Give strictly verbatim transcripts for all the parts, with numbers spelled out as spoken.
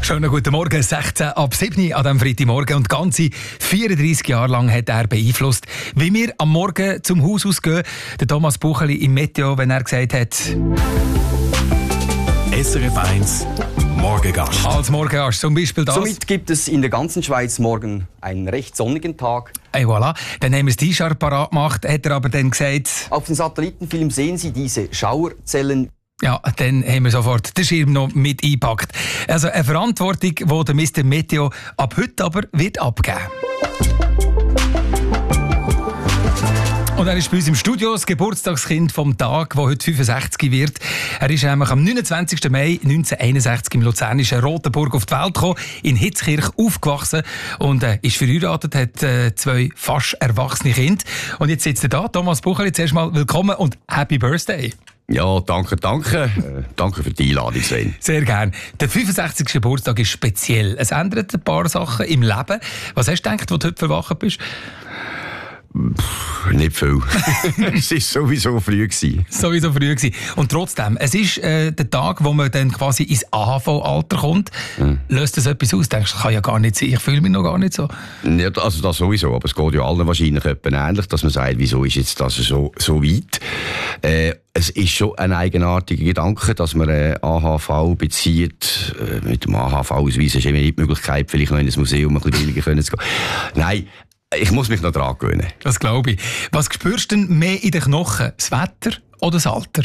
Schönen guten Morgen, sechzehn ab sieben an diesem Freitagmorgen. Und ganze vierunddreissig Jahre lang hat er beeinflusst, wie wir am Morgen zum Haus ausgehen. Der Thomas Bucheli im Meteo, wenn er gesagt hat... S R F eins Morgengast. Als Morgengast zum Beispiel das. Somit gibt es in der ganzen Schweiz morgen einen recht sonnigen Tag. Hey, voilà. Dann haben wir das T-Shirt parat gemacht, hat er aber dann gesagt... Auf dem Satellitenfilm sehen Sie diese Schauerzellen. Ja, dann haben wir sofort den Schirm noch mit eingepackt. Also eine Verantwortung, die der Mister Meteo ab heute aber wird abgeben. Und er ist bei uns im Studio, das Geburtstagskind vom Tag, der heute fünfundsechzig wird. Er ist nämlich am neunundzwanzigsten Mai neunzehnhunderteinundsechzig im luzernischen Rotenburg auf die Welt gekommen, in Hitzkirch aufgewachsen und äh, ist verheiratet, hat äh, zwei fast erwachsene Kinder. Und jetzt sitzt er da, Thomas Bucheli, zuerst mal willkommen und Happy Birthday. Ja, danke, danke. Äh, danke für die Einladung, Sven. Sehr gerne. Der fünfundsechzigste Geburtstag ist speziell. Es ändert ein paar Sachen im Leben. Was hast du gedacht, als du heute verwacht bist? Pff, nicht viel. Es war sowieso früh gewesen. Sowieso früh gewesen. Und trotzdem, es ist äh, der Tag, wo man dann quasi ins A H V-Alter kommt. Mhm. Löst das etwas aus? Denkst du, das kann ja gar nicht sein. Ich fühle mich noch gar nicht so. Ja, also das sowieso, aber es geht ja allen wahrscheinlich ähnlich, dass man sagt, wieso ist jetzt das so, so weit? Äh, es ist schon ein eigenartiger Gedanke, dass man äh, A H V bezieht. Äh, mit dem A H V-Ausweis ist immer nicht die Möglichkeit, vielleicht noch in ein Museum ein bisschen billiger zu gehen. Nein. Ich muss mich noch dran gewöhnen. Das glaube ich. Was spürst du denn mehr in den Knochen? Das Wetter oder das Alter?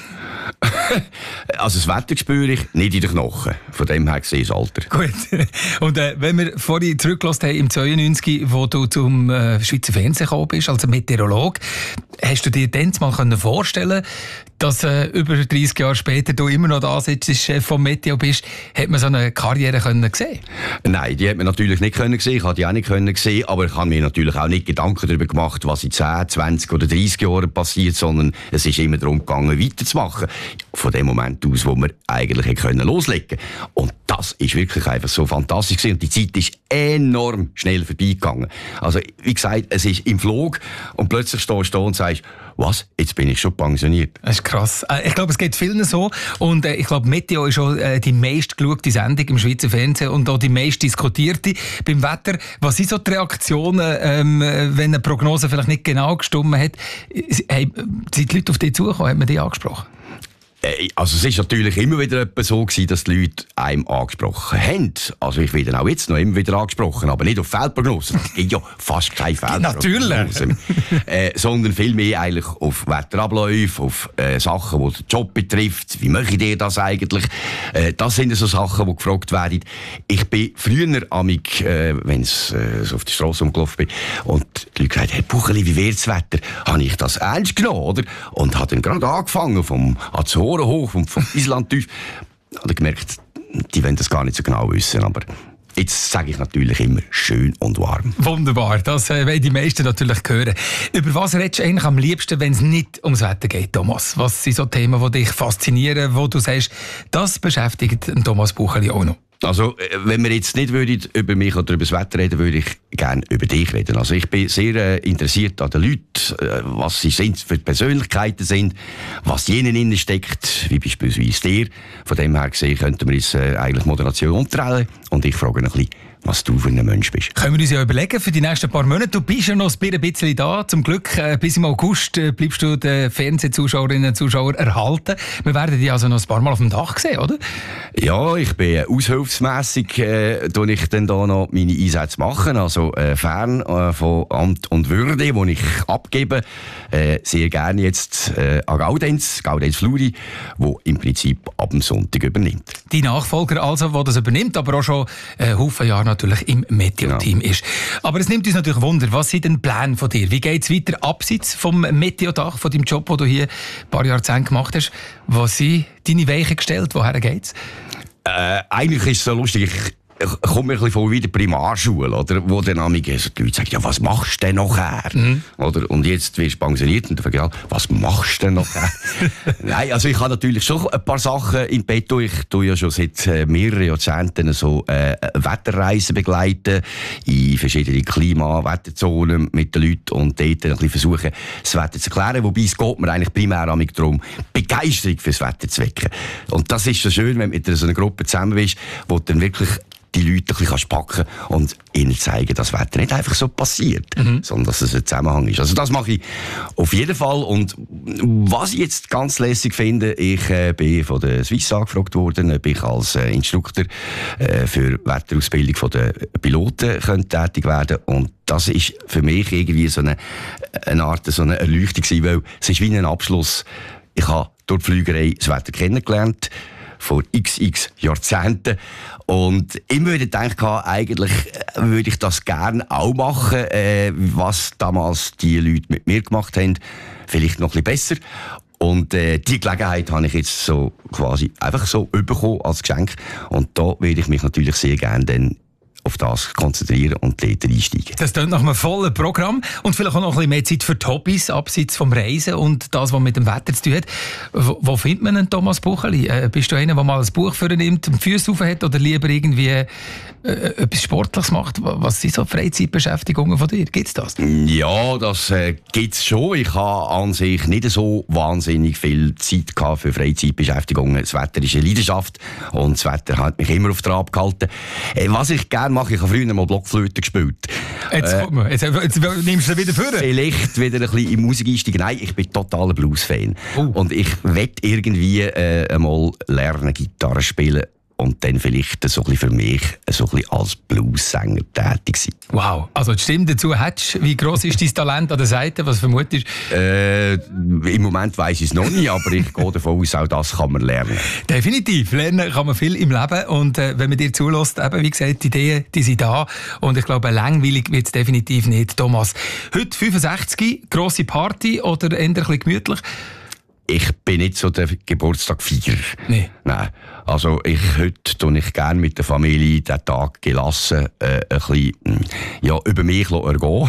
Also das Wetter spüre ich nicht in den Knochen. Von dem her gesehen das Alter. Gut. Und äh, wenn wir vorhin zurückgelassen haben, im zweiundneunzig, wo du zum äh, Schweizer Fernsehen gekommen bist, als Meteorolog, hast du dir dann mal vorstellen, dass äh, über dreissig Jahre später du immer noch da sitzt, Chef vom Meteo bist? Hat man so eine Karriere können sehen? Nein, die hat man natürlich nicht können sehen. Ich habe die auch nicht können sehen, aber ich habe mir natürlich auch nicht Gedanken darüber gemacht, was in zehn, zwanzig oder dreissig Jahren passiert, sondern es ist immer darum gegangen, weiterzumachen. Von dem Moment aus, wo wir eigentlich können loslegen können. Und das ist wirklich einfach so fantastisch gewesen. Und die Zeit ist enorm schnell vorbeigegangen. Also, wie gesagt, es ist im Flug und plötzlich stehst du da und sagst, was? Jetzt bin ich schon pensioniert. Das ist krass. Ich glaube, es geht vielen so. Und ich glaube, Meteo ist auch die meistgeschaute Sendung im Schweizer Fernsehen und auch die meist diskutierte beim Wetter. Was sind so die Reaktionen, ähm, wenn eine Prognose vielleicht nicht genau gestimmt hat? Hey, sind die Leute auf dich zugekommen? Hat man die angesprochen? Also es ist natürlich immer wieder so gewesen, dass die Leute einem angesprochen haben. Also ich werde auch jetzt noch immer wieder angesprochen, aber nicht auf Feldprognosen. Es gibt ja fast keine Feldprognosen. äh, sondern vielmehr eigentlich auf Wetterabläufe, auf äh, Sachen, die den Job betrifft. Wie mache ich dir das eigentlich? Äh, das sind so Sachen, die gefragt werden. Ich bin früher amig, äh, wenn ich äh, so auf die Strasse umgelaufen bin, und die Leute gesagt, Herr Bucheli, wie wird das Wetter? Habe ich das ernst genommen, oder? Und habe dann gerade angefangen vom Azoren hoch und vom Island tief. Ich habe gemerkt, die wollen das gar nicht so genau wissen, aber jetzt sage ich natürlich immer schön und warm. Wunderbar, das äh, wollen die meisten natürlich hören. Über was redest du eigentlich am liebsten, wenn es nicht ums Wetter geht, Thomas? Was sind so Themen, die dich faszinieren, wo du sagst, das beschäftigt Thomas Bucheli auch noch? Also, wenn wir jetzt nicht würden über mich oder über das Wetter reden, würde ich gerne über dich reden. Also, ich bin sehr äh, interessiert an den Leuten, äh, was sie sind, für Persönlichkeiten sind, was jenen innen steckt, wie beispielsweise dir. Von dem her gesehen könnten wir uns äh, eigentlich Moderation umdrehen und ich frage ein bisschen, was du für ein Mensch bist. Können wir uns ja überlegen für die nächsten paar Monate. Du bist ja noch ein bisschen da. Zum Glück, äh, bis im August äh, bleibst du den Fernsehzuschauerinnen und Zuschauern erhalten. Wir werden dich also noch ein paar Mal auf dem Dach sehen, oder? Ja, ich bin äh, aushilfsmässig, äh, tue ich dann da noch meine Einsätze machen. Also äh, fern äh, von Amt und Würde, wo ich abgebe. Äh, sehr gerne jetzt äh, an Gaudenz, Gaudenz Fluri, wo im Prinzip ab dem Sonntag übernimmt. Die Nachfolger also, der das übernimmt, aber auch schon äh, Haufen Jahre natürlich im Meteo-Team genau. ist. Aber es nimmt uns natürlich Wunder, was sind denn Pläne von dir? Wie geht es weiter abseits vom Meteo-Dach, von deinem Job, den du hier ein paar Jahrzehnte gemacht hast? Was sind deine Weichen gestellt? Woher geht's? Äh, eigentlich ist es so lustig. Ich kommt mir ein bisschen vor wie in der Primarschule, oder? Wo dann also die Leute sagen, ja, was machst du denn nachher? Mhm. Oder? Und jetzt wirst du pensioniert und dann frage ich, was machst du denn nachher? Nein, also ich habe natürlich schon ein paar Sachen im Petto. Ich tue ja schon seit äh, mehreren Jahrzehnten so äh, Wetterreisen begleiten in verschiedene Klima-, Wetterzonen mit den Leuten und dort ein bisschen versuchen, das Wetter zu erklären. Wobei es geht mir eigentlich primär darum, Begeisterung fürs Wetter zu wecken. Und das ist so schön, wenn du mit so einer Gruppe zusammen bist, wo du dann wirklich die Leute ein bisschen packen und ihnen zeigen, dass das Wetter nicht einfach so passiert, mhm. sondern dass es ein Zusammenhang ist. Also das mache ich auf jeden Fall. Und was ich jetzt ganz lässig finde, ich äh, bin von der Swiss angefragt worden, ob ich als äh, Instruktor äh, für Wetterausbildung von den Piloten könnte tätig werden. Und das ist für mich irgendwie so eine, eine Art so eine Erleuchtung gewesen, weil es ist wie ein Abschluss. Ich habe durch die Flügerei das Wetter kennengelernt, vor xx Jahrzehnten. Und immer wieder gedacht, eigentlich würde ich das gerne auch machen, äh, was damals die Leute mit mir gemacht haben. Vielleicht noch ein bisschen besser. Und äh, die Gelegenheit habe ich jetzt so quasi einfach so bekommen als Geschenk. Und da würde ich mich natürlich sehr gerne dann auf das konzentrieren und dort einsteigen. Das klingt nach einem vollen Programm und vielleicht auch noch ein bisschen mehr Zeit für die Hobbys, abseits vom Reisen und das, was mit dem Wetter zu tun hat. Wo, wo findet man einen Thomas Bucheli? Äh, bist du einer, der mal ein Buch für ihn nimmt, die Füße rauf hat oder lieber irgendwie äh, etwas Sportliches macht? Was sind so Freizeitbeschäftigungen von dir? Gibt es das? Ja, das äh, gibt es schon. Ich habe an sich nicht so wahnsinnig viel Zeit gehabt für Freizeitbeschäftigungen. Das Wetter ist eine Leidenschaft und das Wetter hat mich immer auf Trab gehalten. Äh, was ich gerne mache, ich habe früher mal Blockflöte gespielt. Jetzt, äh, jetzt, jetzt nimmst du wieder vor. Vielleicht wieder ein bisschen in Musik einsteigen. Nein, ich bin totaler Blues-Fan. Uh. Und ich will irgendwie äh, einmal lernen, Gitarre spielen. Und dann vielleicht so ein bisschen für mich so ein bisschen als Blues-Sänger tätig sein. Wow, also die Stimme dazu hättest. Wie gross ist dein Talent an der Seite? Was vermutest du? Äh, Im Moment weiss ich es noch nicht, aber ich gehe davon aus, auch das kann man lernen. Definitiv, lernen kann man viel im Leben. Und äh, wenn man dir zulässt, eben, wie gesagt, die Ideen, die sind da. Und ich glaube, langweilig wird es definitiv nicht. Thomas, heute fünfundsechzig, grosse Party oder eher ein bisschen gemütlich? Ich bin nicht so der Geburtstagfeierer. Nee. Nein. Also ich, heute tue ich gerne mit der Familie den Tag gelassen äh, ein bisschen ja, über mich ergehen.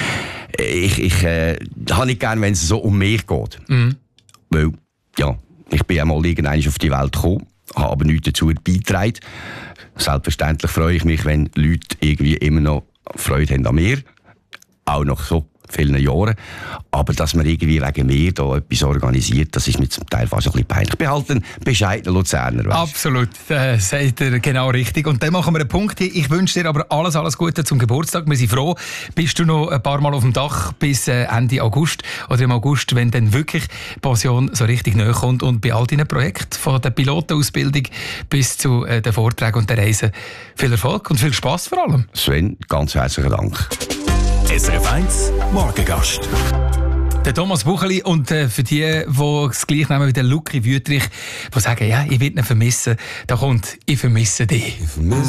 ich ich äh, habe nicht gerne, wenn es so um mich geht. Mhm. Weil, ja, ich bin einmal irgendwann auf die Welt gekommen, habe aber nichts dazu beigetragen. Selbstverständlich freue ich mich, wenn Leute irgendwie immer noch Freude haben an mir. Auch noch so vielen Jahren. Aber dass man irgendwie wegen mir da etwas organisiert, das ist mir zum Teil fast ein bisschen peinlich. Ich bin halt ein bescheidener Luzerner. Weißt? Absolut, äh, sagt ihr genau richtig. Und dann machen wir einen Punkt hier. Ich wünsche dir aber alles, alles Gute zum Geburtstag. Wir sind froh, bist du noch ein paar Mal auf dem Dach bis äh, Ende August oder im August, wenn dann wirklich die Pension so richtig näher kommt und bei all deinen Projekten, von der Pilotenausbildung bis zu äh, den Vorträgen und den Reisen. Viel Erfolg und viel Spass vor allem. Sven, ganz herzlichen Dank. S R F eins Morgengast. Der Thomas Bucheli und äh, für die, die das gleich nehmen wie der Luki Wüttrich, die sagen, ja, ich werde ihn vermissen, da kommt «Ich vermisse dich».